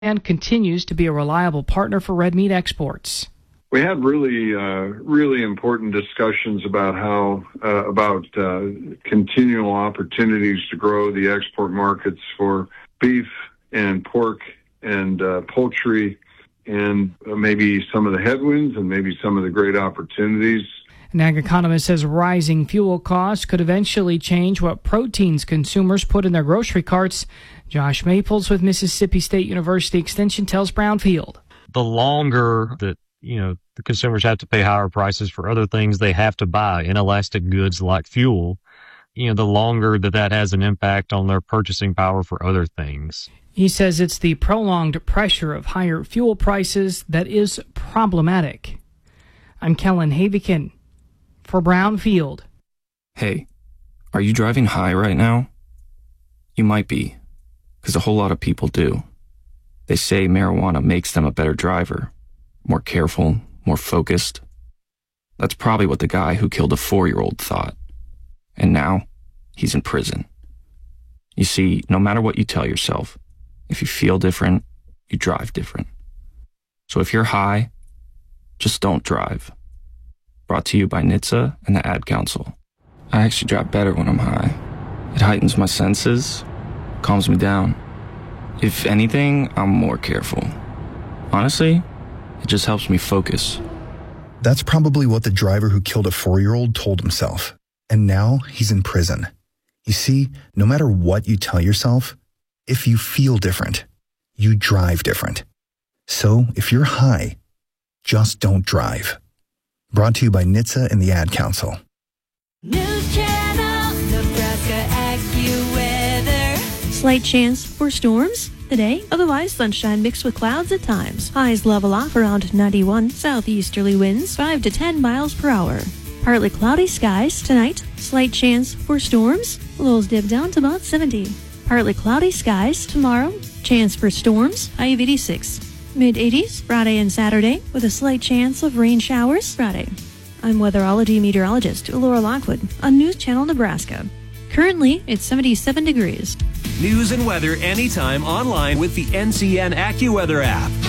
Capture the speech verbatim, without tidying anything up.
and continues to be a reliable partner for red meat exports. We had really, uh, really important discussions about how, uh, about uh, continual opportunities to grow the export markets for beef and pork and uh, poultry, and maybe some of the headwinds and maybe some of the great opportunities. An ag economist says rising fuel costs could eventually change what proteins consumers put in their grocery carts. Josh Maples with Mississippi State University Extension tells Brownfield. The longer that you know, the consumers have to pay higher prices for other things they have to buy, inelastic goods like fuel, you know, the longer that that has an impact on their purchasing power for other things. He says it's the prolonged pressure of higher fuel prices that is problematic. I'm Kellen Havikin for Brownfield. Hey, are you driving high right now? You might be, because a whole lot of people do. They say marijuana makes them a better driver. More careful, more focused. That's probably what the guy who killed a four-year-old thought. And now, he's in prison. You see, no matter what you tell yourself, if you feel different, you drive different. So if you're high, just don't drive. Brought to you by N H T S A and the Ad Council. I actually drive better when I'm high. It heightens my senses, calms me down. If anything, I'm more careful. Honestly, it just helps me focus. That's probably what the driver who killed a four-year-old told himself. And now he's in prison. You see, no matter what you tell yourself, if you feel different, you drive different. So if you're high, just don't drive. Brought to you by N H T S A and the Ad Council. News Channel, Nebraska AccuWeather. Slight chance for storms today, otherwise sunshine mixed with clouds at times. Highs level off around ninety-one, southeasterly winds five to ten miles per hour. Partly cloudy skies tonight, slight chance for storms, lows dip down to about seventy. Partly cloudy skies tomorrow, chance for storms, high of eighty-six. mid eighties Friday and Saturday with a slight chance of rain showers Friday. I'm weatherology meteorologist Laura Lockwood on News Channel Nebraska. Currently, it's seventy-seven degrees. News and weather anytime online with the N C N AccuWeather app.